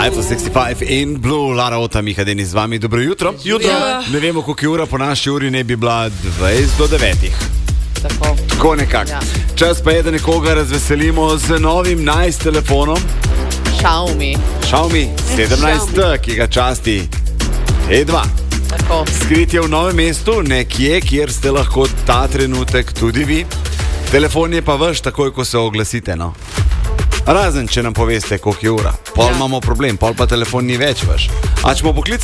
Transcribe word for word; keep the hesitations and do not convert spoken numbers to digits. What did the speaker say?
iPhone šestdeset pet in Blue, Lara Ota, Miha Denis z vami. Dobro jutro. Jutro. Ne vemo, koliko je ura, po naši uri ne bi bila dvajset do devetih. Tako. Tako nekako. Ja. Čas pa je, da nekoga razveselimo z novim nice telefonom. Xiaomi. Xiaomi sedemnajst T, ki ga časti T dva. Tako. Skrit je v Novem mestu, nekje, kjer ste lahko ta trenutek tudi vi. Telefon je pa vaš takoj, ko se oglasite, no. Razen, če nam poveste, koliko je ura. Pol Ja. imamo problem, pol pa telefon ni več vaš. A če bomo poklicali